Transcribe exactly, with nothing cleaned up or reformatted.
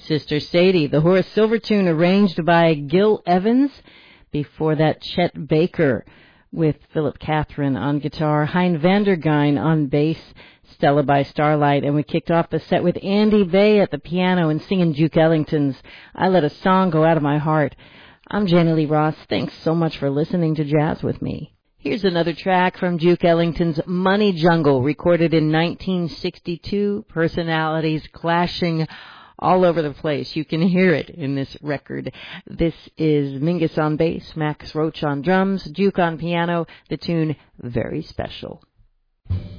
Sister Sadie. The Horace Silver tune arranged by Gil Evans. Before that, Chet Baker with Philip Catherine on guitar, Hein Vandergein on bass, Stella by Starlight, and we kicked off the set with Andy Bay at the piano and singing Duke Ellington's I Let a Song Go Out of My Heart. I'm Jana Lee Ross. Thanks so much for listening to Jazz with me. Here's another track from Duke Ellington's Money Jungle, recorded in nineteen sixty-two, personalities clashing all over the place. You can hear it in this record. This is Mingus on bass, Max Roach on drums, Duke on piano, the tune Very Special.